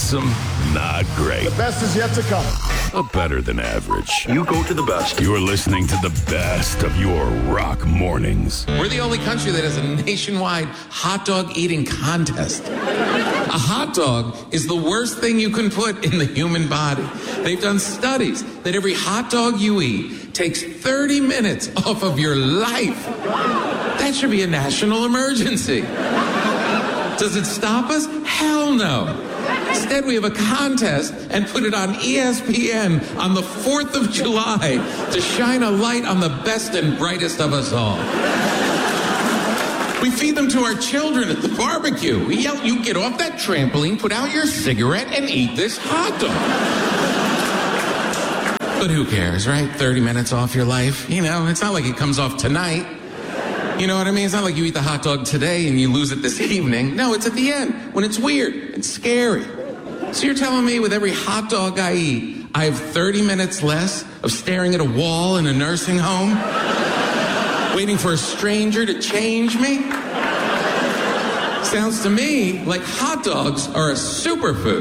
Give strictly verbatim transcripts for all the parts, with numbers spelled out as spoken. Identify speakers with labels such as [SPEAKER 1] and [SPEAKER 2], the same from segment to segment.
[SPEAKER 1] Awesome, not great.
[SPEAKER 2] The best is yet to come.
[SPEAKER 1] But better than average.
[SPEAKER 3] You go to the best.
[SPEAKER 1] You're listening to the best of your rock mornings.
[SPEAKER 4] We're the only country that has a nationwide hot dog eating contest. A hot dog is the worst thing you can put in the human body. They've done studies that every hot dog you eat takes thirty minutes off of your life. That should be a national emergency. Does it stop us? Hell no. Instead, we have a contest and put it on E S P N on the fourth of July to shine a light on the best and brightest of us all. We feed them to our children at the barbecue. We yell, you get off that trampoline, put out your cigarette, and eat this hot dog. But who cares, right? thirty minutes off your life. You know, it's not like it comes off tonight. You know what I mean? It's not like you eat the hot dog today and you lose it this evening. No, it's at the end when it's weird and scary. So you're telling me with every hot dog I eat, I have thirty minutes less of staring at a wall in a nursing home? Waiting for a stranger to change me? Sounds to me like hot dogs are a superfood.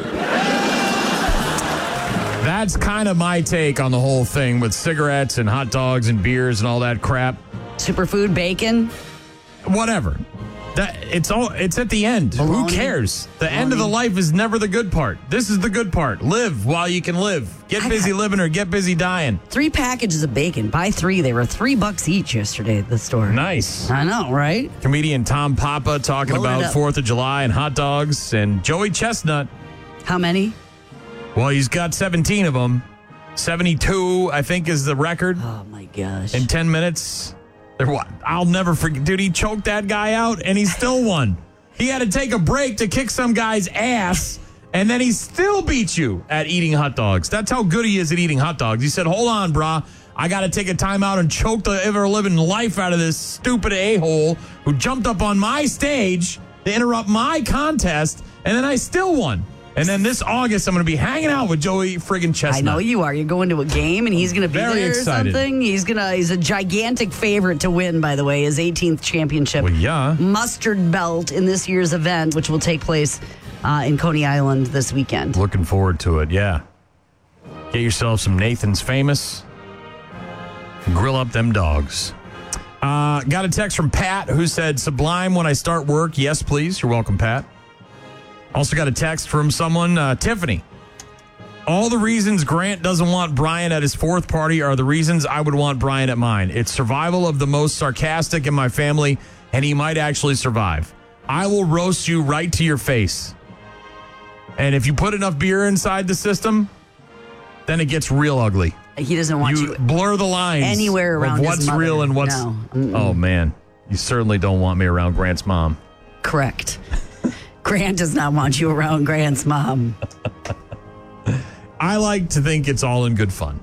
[SPEAKER 5] That's kind of my take on the whole thing with cigarettes and hot dogs and beers and all that crap.
[SPEAKER 6] Superfood, bacon,
[SPEAKER 5] whatever. That it's all. It's at the end.
[SPEAKER 6] Bologna.
[SPEAKER 5] Who cares? The
[SPEAKER 6] Bologna.
[SPEAKER 5] end of the life is never the good part. This is the good part. Live while you can live. Get
[SPEAKER 6] I
[SPEAKER 5] busy
[SPEAKER 6] got-
[SPEAKER 5] living or get busy dying.
[SPEAKER 6] three packages of bacon. Buy three. They were three bucks each yesterday at the store.
[SPEAKER 5] Nice.
[SPEAKER 6] I know, right?
[SPEAKER 5] Comedian Tom Papa talking
[SPEAKER 6] Load it
[SPEAKER 5] about
[SPEAKER 6] up.
[SPEAKER 5] fourth of July and hot dogs, and Joey Chestnut.
[SPEAKER 6] How many?
[SPEAKER 5] Well, he's got seventeen of them. seventy-two, I think, is the record
[SPEAKER 6] Oh, my gosh.
[SPEAKER 5] in ten minutes. They're what? I'll never forget. Dude, he choked that guy out, and he still won. He had to take a break to kick some guy's ass, and then he still beat you at eating hot dogs. That's how good he is at eating hot dogs. He said, hold on, brah. I got to take a timeout and choke the ever-living life out of this stupid a-hole who jumped up on my stage to interrupt my contest, and then I still won. And then this August, I'm going to be hanging out with Joey friggin' Chestnut.
[SPEAKER 6] I know you are. You're going to a game, and he's going to be
[SPEAKER 5] Very
[SPEAKER 6] there
[SPEAKER 5] excited.
[SPEAKER 6] or something. He's gonna. He's a gigantic favorite to win, by the way, his eighteenth championship
[SPEAKER 5] Well, yeah.
[SPEAKER 6] mustard belt in this year's event, which will take place uh, in Coney Island this weekend.
[SPEAKER 5] Looking forward to it, yeah. Get yourself some Nathan's Famous. Grill up them dogs. Uh, got a text from Pat who said, Sublime when I start work. Yes, please. You're welcome, Pat. Also got a text from someone, uh, Tiffany. All the reasons Grant doesn't want Brian at his fourth party are the reasons I would want Brian at mine. It's survival of the most sarcastic in my family, and he might actually survive. I will roast you right to your face. And if you put enough beer inside the system, then it gets real ugly.
[SPEAKER 6] He doesn't want
[SPEAKER 5] You
[SPEAKER 6] you,
[SPEAKER 5] blur the lines
[SPEAKER 6] anywhere around
[SPEAKER 5] of
[SPEAKER 6] his
[SPEAKER 5] what's
[SPEAKER 6] mother.
[SPEAKER 5] real and what's...
[SPEAKER 6] No. Mm-mm.
[SPEAKER 5] Oh, man. You certainly don't want me around Grant's mom.
[SPEAKER 6] Correct. Grant does not want you around Grant's mom.
[SPEAKER 5] I like to think it's all in good fun.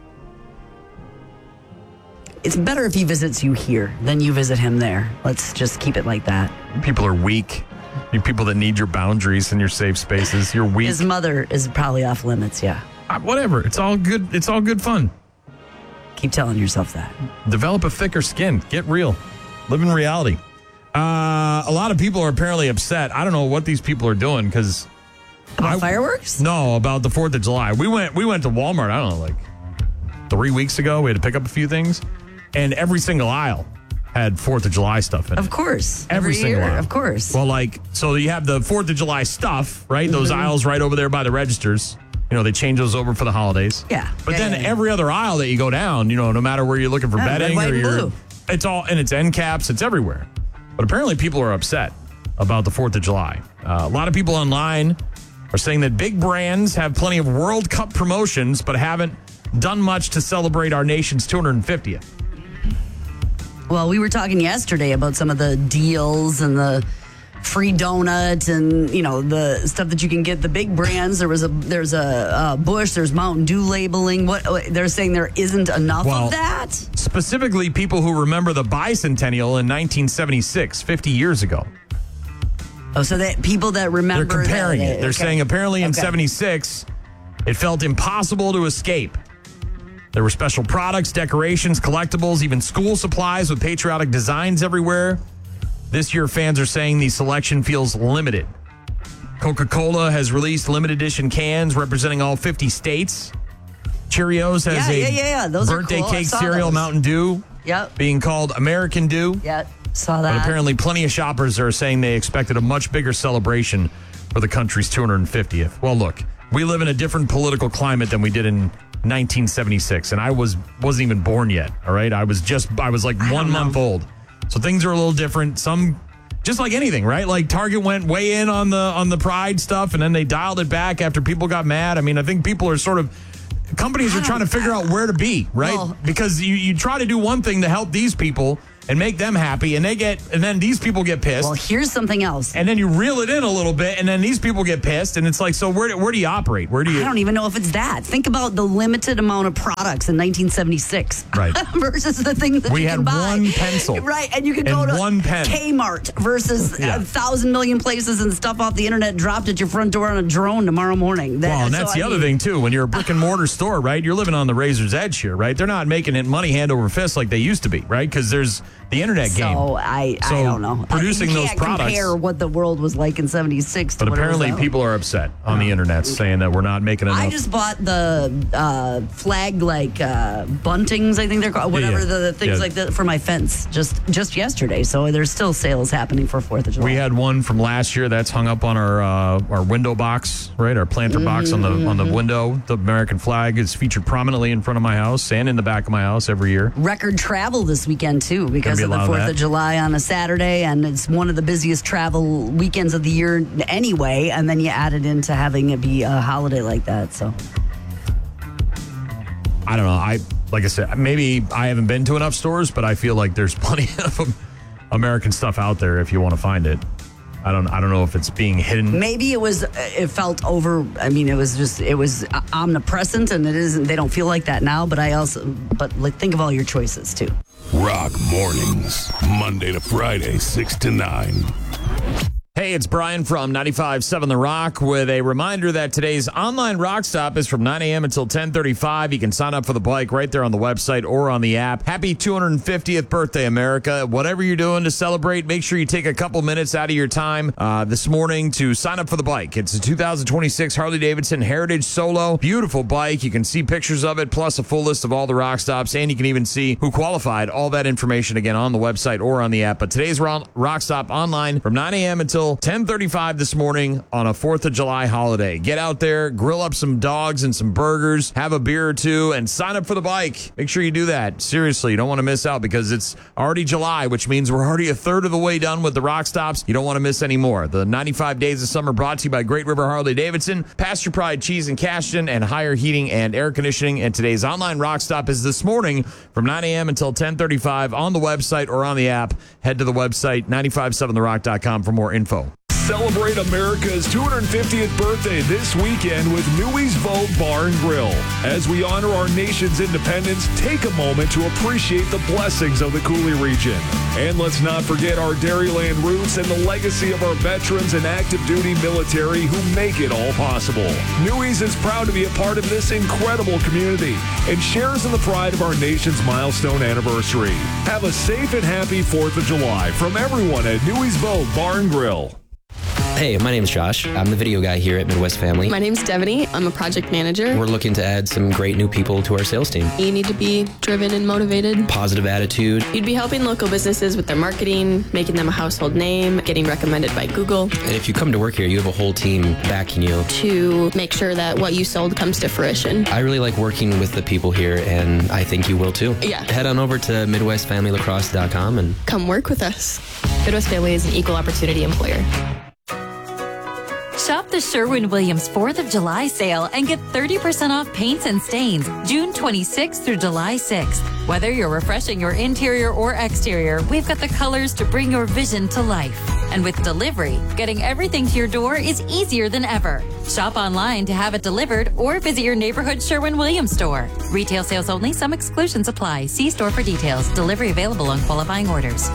[SPEAKER 6] It's better if he visits you here than you visit him there. Let's just keep it like that.
[SPEAKER 5] People are weak. You people that need your boundaries and your safe spaces. You're weak.
[SPEAKER 6] His mother is probably off limits, yeah.
[SPEAKER 5] Uh, whatever. It's all good. It's all good fun.
[SPEAKER 6] Keep telling yourself that.
[SPEAKER 5] Develop a thicker skin. Get real. Live in reality. Uh, a lot of people are apparently upset. I don't know what these people are doing because
[SPEAKER 6] About fireworks?
[SPEAKER 5] No, about the Fourth of July. We went. We went to Walmart. I don't know, like three weeks ago. We had to pick up a few things, and every single aisle had Fourth of July stuff in it.
[SPEAKER 6] Of course.
[SPEAKER 5] Every,
[SPEAKER 6] Every
[SPEAKER 5] single
[SPEAKER 6] year,
[SPEAKER 5] aisle.
[SPEAKER 6] of course.
[SPEAKER 5] Well, like so, you have the Fourth of July stuff, right? Those aisles right over there by the registers. You know, they change those over for the holidays.
[SPEAKER 6] Yeah.
[SPEAKER 5] But
[SPEAKER 6] Yeah,
[SPEAKER 5] then
[SPEAKER 6] yeah, yeah.
[SPEAKER 5] every other aisle that you go down, you know, no matter where you're looking for
[SPEAKER 6] Yeah, red,
[SPEAKER 5] bedding
[SPEAKER 6] white,
[SPEAKER 5] or
[SPEAKER 6] and
[SPEAKER 5] you're,
[SPEAKER 6] blue.
[SPEAKER 5] it's all, and it's end caps, it's everywhere. But apparently people are upset about the Fourth of July. Uh, a lot of people online are saying that big brands have plenty of World Cup promotions, but haven't done much to celebrate our nation's two hundred fiftieth.
[SPEAKER 6] Well, we were talking yesterday about some of the deals and the free donut and, you know, the stuff that you can get, the big brands. There was a, there's a, uh Bush, there's Mountain Dew labeling. What they're saying there isn't enough
[SPEAKER 5] Well,
[SPEAKER 6] of that.
[SPEAKER 5] Specifically, people who remember the bicentennial in nineteen seventy-six, fifty years ago.
[SPEAKER 6] Oh, so that people that remember.
[SPEAKER 5] They're comparing
[SPEAKER 6] that,
[SPEAKER 5] it. They're
[SPEAKER 6] okay.
[SPEAKER 5] saying apparently in
[SPEAKER 6] Okay.
[SPEAKER 5] seventy-six, it felt impossible to escape. There were special products, decorations, collectibles, even school supplies with patriotic designs everywhere. This year, fans are saying the selection feels limited. Coca-Cola has released limited edition cans representing all fifty states. Cheerios has
[SPEAKER 6] Yeah,
[SPEAKER 5] a
[SPEAKER 6] yeah, yeah, yeah. Those are
[SPEAKER 5] birthday
[SPEAKER 6] cool. I
[SPEAKER 5] cake
[SPEAKER 6] saw
[SPEAKER 5] cereal,
[SPEAKER 6] those.
[SPEAKER 5] Mountain Dew,
[SPEAKER 6] Yep.
[SPEAKER 5] being called American Dew.
[SPEAKER 6] Yeah, saw
[SPEAKER 5] But
[SPEAKER 6] that.
[SPEAKER 5] apparently plenty of shoppers are saying they expected a much bigger celebration for the country's two hundred fiftieth. Well, look, we live in a different political climate than we did in nineteen seventy-six, and I was wasn't even born yet. All right, I was just I was like one month old, so things are a little different. Some, just like anything, right? Like Target went way in on the on the Pride stuff, and then they dialed it back after people got mad. I mean, I think people are sort of. Companies are trying to figure out where to be, right?
[SPEAKER 6] Well,
[SPEAKER 5] because you, you try to do one thing to help these people and make them happy, and they get, and then these people get pissed.
[SPEAKER 6] Well, here's something else.
[SPEAKER 5] And then you reel it in a little bit, and then these people get pissed, and it's like, so where, where do you operate? Where do you?
[SPEAKER 6] I don't even know if it's that. Think about the limited amount of products in nineteen seventy-six,
[SPEAKER 5] Right.
[SPEAKER 6] versus the things that
[SPEAKER 5] We
[SPEAKER 6] you
[SPEAKER 5] had
[SPEAKER 6] can buy.
[SPEAKER 5] one pencil
[SPEAKER 6] Right, and you could go
[SPEAKER 5] and
[SPEAKER 6] to
[SPEAKER 5] one pen.
[SPEAKER 6] Kmart versus
[SPEAKER 5] Yeah.
[SPEAKER 6] a thousand million places and stuff off the internet dropped at your front door on a drone tomorrow morning. That-
[SPEAKER 5] Well, and
[SPEAKER 6] so
[SPEAKER 5] that's
[SPEAKER 6] I
[SPEAKER 5] the other
[SPEAKER 6] mean,
[SPEAKER 5] thing, too. When you're a brick and mortar store, right, you're living on the razor's edge here, right? They're not making it money hand over fist like they used to be, right? Because there's the internet game.
[SPEAKER 6] So I,
[SPEAKER 5] So
[SPEAKER 6] I don't know.
[SPEAKER 5] producing
[SPEAKER 6] you
[SPEAKER 5] those
[SPEAKER 6] can't
[SPEAKER 5] products-
[SPEAKER 6] compare what the world was like in seventy-six to
[SPEAKER 5] But
[SPEAKER 6] what it was
[SPEAKER 5] apparently
[SPEAKER 6] now.
[SPEAKER 5] people are upset on the internet saying that we're not making enough.
[SPEAKER 6] I just bought the uh, flag like uh, buntings, I think they're called, whatever
[SPEAKER 5] yeah.
[SPEAKER 6] the, the things
[SPEAKER 5] Yeah.
[SPEAKER 6] like that for my fence just just yesterday. So there's still sales happening for Fourth of July.
[SPEAKER 5] We had one from last year that's hung up on our uh, our window box, right? Our planter box on the on the window. The American flag is featured prominently in front of my house and in the back of my house every year.
[SPEAKER 6] record travel this weekend too because
[SPEAKER 5] be a
[SPEAKER 6] of the
[SPEAKER 5] lot of
[SPEAKER 6] Fourth
[SPEAKER 5] that.
[SPEAKER 6] of July on a Saturday, and it's one of the busiest travel weekends of the year anyway. And then you add it into having it be a holiday like that. So
[SPEAKER 5] I don't know. I like I said, maybe I haven't been to enough stores, but I feel like there's plenty of American stuff out there if you want to find it. I don't. I don't know if it's being hidden.
[SPEAKER 6] maybe it was. It felt over. I mean, it was just. It was omnipresent, and it isn't. They don't feel like that now. But I also. But like, think of all your choices too.
[SPEAKER 1] Rock mornings, Monday to Friday, six to nine.
[SPEAKER 5] Hey, it's Brian from ninety-five point seven The Rock with a reminder that today's online Rock Stop is from nine a.m. until ten thirty-five. You can sign up for the bike right there on the website or on the app. Happy two hundred fiftieth birthday, America. Whatever you're doing to celebrate, make sure you take a couple minutes out of your time uh, this morning to sign up for the bike. It's a two thousand twenty-six Harley-Davidson Heritage Solo. Beautiful bike. You can see pictures of it, plus a full list of all the Rock Stops, and you can even see who qualified. All that information, again, on the website or on the app. But today's Rock Stop online from nine a.m. until ten thirty-five this morning on a fourth of July holiday. Get out there, grill up some dogs and some burgers, have a beer or two, and sign up for the bike. Make sure you do that. Seriously, you don't want to miss out because it's already July, which means we're already a third of the way done with the Rock Stops. You don't want to miss any more. The ninety-five Days of Summer brought to you by Great River Harley-Davidson, Pasture Pride Cheese and Cashton, and Higher Heating and Air Conditioning. And today's online Rock Stop is this morning from nine a.m. until ten thirty-five on the website or on the app. Head to the website, nine five seven the rock dot com for more info.
[SPEAKER 2] Celebrate America's two hundred fiftieth birthday this weekend with Newey's Vogue Bar and Grill. As we honor our nation's independence, take a moment to appreciate the blessings of the Coulee region. And let's not forget our Dairyland roots and the legacy of our veterans and active duty military who make it all possible. Newey's is proud to be a part of this incredible community and shares in the pride of our nation's milestone anniversary. Have a safe and happy fourth of July from everyone at Newey's Vogue Bar and Grill.
[SPEAKER 3] Hey, my name's Josh. I'm the video guy here at Midwest Family.
[SPEAKER 7] My name's Devaney. I'm a project manager.
[SPEAKER 3] We're looking to add some great new people to our sales team.
[SPEAKER 7] You need to be driven and motivated.
[SPEAKER 3] Positive attitude.
[SPEAKER 7] You'd be helping local businesses with their marketing, making them a household name, getting recommended by Google.
[SPEAKER 3] And if you come to work here, you have a whole team backing you.
[SPEAKER 7] To make sure that what you sold comes to fruition.
[SPEAKER 3] I really like working with the people here, and I think you will too.
[SPEAKER 7] Yeah.
[SPEAKER 3] Head on over to midwest family lacrosse dot com and
[SPEAKER 7] come work with us.
[SPEAKER 8] Midwest Family is an equal opportunity employer.
[SPEAKER 9] Shop the Sherwin-Williams fourth of July sale and get thirty percent off paints and stains June twenty-sixth through July sixth. Whether you're refreshing your interior or exterior, we've got the colors to bring your vision to life. And with delivery, getting everything to your door is easier than ever. Shop online to have it delivered or visit your neighborhood Sherwin-Williams store. Retail sales only. Some exclusions apply. See store for details. Delivery available on qualifying orders.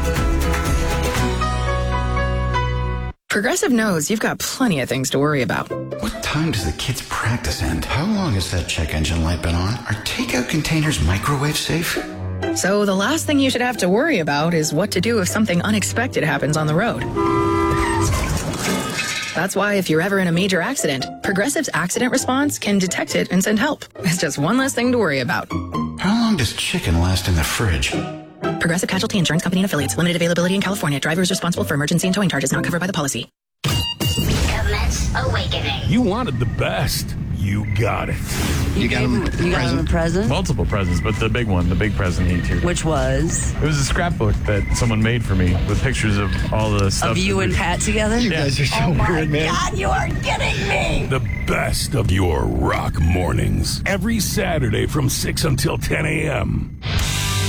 [SPEAKER 10] Progressive knows you've got plenty of things to worry about.
[SPEAKER 11] What time does the kids' practice end? How long has that check engine light been on? Are takeout containers microwave safe?
[SPEAKER 10] So the last thing you should have to worry about is what to do if something unexpected happens on the road. That's why if you're ever in a major accident, Progressive's accident response can detect it and send help. It's just one less thing to worry about.
[SPEAKER 11] How long does chicken last in the fridge?
[SPEAKER 10] Progressive Casualty Insurance Company and Affiliates. Limited availability in California. Driver is responsible for emergency and towing charges not covered by the policy.
[SPEAKER 12] Commence awakening.
[SPEAKER 1] You wanted the best. You got it.
[SPEAKER 6] You, got him. You got him a present.
[SPEAKER 5] Multiple presents, but the big one, the big present he too.
[SPEAKER 6] Which was?
[SPEAKER 5] It was a scrapbook that someone made for me with pictures of all the stuff.
[SPEAKER 6] Of you and Pat together?
[SPEAKER 5] You guys are so
[SPEAKER 6] oh
[SPEAKER 5] weird, man.
[SPEAKER 6] God, you are kidding me.
[SPEAKER 1] The best of your rock mornings. Every Saturday from six until ten a.m.